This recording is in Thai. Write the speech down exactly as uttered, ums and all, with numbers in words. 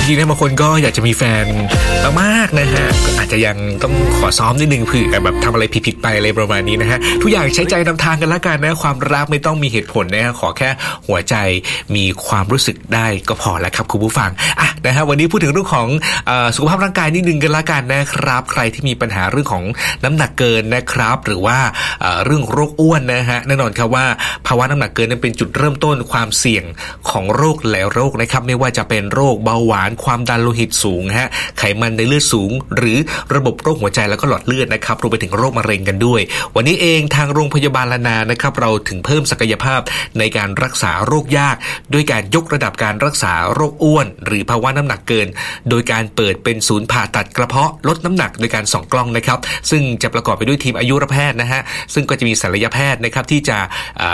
ริงๆนะบางคนก็อยากจะมีแฟนมากๆนะฮะก็อาจจะยังต้องขอซ้อมนิดนึงเผื่อแบบทำอะไรผิดๆไปอะไรประมาณนี้นะฮะทุกอย่างใช้ใจนำทางกันละกันนะความรักไม่ต้องมีเหตุผลนะฮะขอแค่หัวใจมีความรู้สึกได้ก็พอแล้วครับคุณผู้ฟังอ่ะนะฮะวันนี้พูดถึงเรื่องของเอ่อสุขภาพร่างกายนิดนึงกันละกันนะครับใครที่มีปัญหาเรื่องของน้ำหนักเกินนะครับหรือว่าเอ่อเรื่องโรคอ้วนนะฮะแน่นอนครับว่าภาวะน้ำหนักเกินนั้นเป็นจุดเริ่มต้นความเสี่ยงของโรคหลายโรคนะครับไม่ว่าจะเป็นโรคเบาหวานความดันโลหิตสูงฮะไขมันในเลือดสูงหรือระบบโรคหัวใจแล้วก็หลอดเลือดนะครับรวมไปถึงโรคมะเร็งกันด้วยวันนี้เองทางโรงพยาบาลลานานะครับเราถึงเพิ่มศักยภาพในการรักษาโรคยากด้วยการยกระดับการรักษาโรคอ้วนหรือภาวะน้ำหนักเกินโดยการเปิดเป็นศูนย์ผ่าตัดกระเพาะลดน้ำหนักโดยการส่องกล้องนะครับซึ่งจะประกอบไปด้วยทีมอายุรแพทย์นะฮะซึ่งก็จะมีศัลยแพทย์นะครับที่จะ